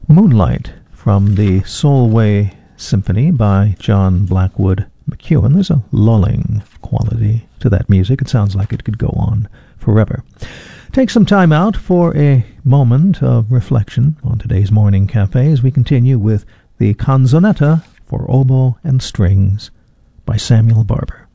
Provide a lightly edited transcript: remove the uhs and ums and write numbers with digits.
Moonlight from the Solway Symphony by John Blackwood McEwen. There's a lulling quality to that music. It sounds like it could go on forever. Take some time out for a moment of reflection on today's Morning Cafe as we continue with the Canzonetta for Oboe and Strings by Samuel Barber.